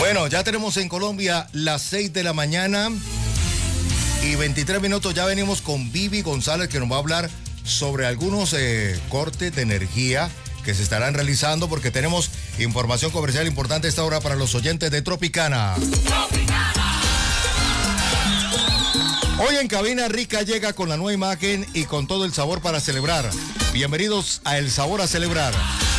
Bueno, ya tenemos en Colombia las 6 de la mañana y 23 minutos. Ya venimos con Vivi González, que nos va a hablar sobre algunos cortes de energía que se estarán realizando, porque tenemos información comercial importante a esta hora para los oyentes de Tropicana. Hoy en cabina, Rica llega con la nueva imagen y con todo el sabor para celebrar. Bienvenidos a El Sabor a Celebrar.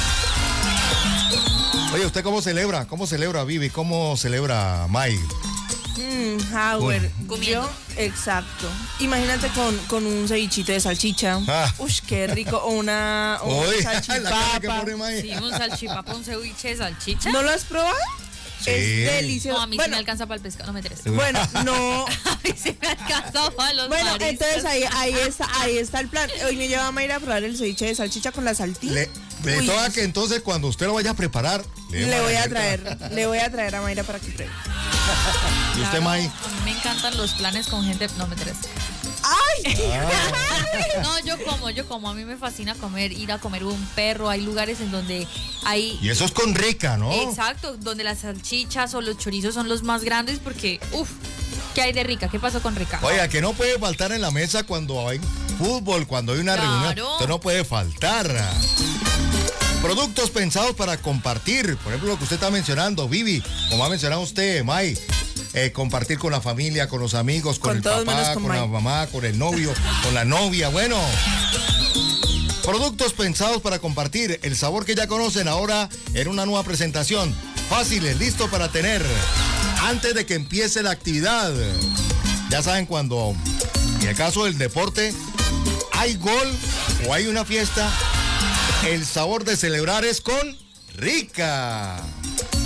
Oye, ¿usted cómo celebra? ¿Cómo celebra, Vivi? ¿Cómo celebra, May? Howard, comiendo. Exacto. Imagínate con un cevichito de salchicha. Uy, qué rico. O una salchipapa. Sí, un salchipapa, un ceviche de salchicha. ¿No lo has probado? Sí. Es delicioso. No, a mí sí me alcanza para el pescado, no me interesa. Bueno, no. A mí sí me alcanza para los Bueno, mariscos. entonces ahí está el plan. Hoy me lleva a Mayra a probar el ceviche de salchicha con la saltita. Le toca que entonces cuando usted lo vaya a preparar, le voy a traer a Mayra para que pruebe. ¿Y usted, May? A mí me encantan los planes con gente, no me interesa. ¡Ay! No, yo como, a mí me fascina ir a comer un perro, hay lugares en donde hay... Y eso es con Rica, ¿no? Exacto, donde las salchichas o los chorizos son los más grandes porque, ¿qué hay de Rica? ¿Qué pasó con Rica? Oiga, que no puede faltar en la mesa cuando hay fútbol, cuando hay una reunión. Esto no puede faltar. Productos pensados para compartir. Por ejemplo, lo que usted está mencionando, Vivi, como ha mencionado usted, May. Compartir con la familia, con los amigos, con el papá, con la mamá, con el novio, con la novia. Bueno, productos pensados para compartir. El sabor que ya conocen ahora en una nueva presentación. Fáciles, listo para tener antes de que empiece la actividad. Ya saben, cuando en el caso del deporte hay gol o hay una fiesta, el sabor de celebrar es con Rica.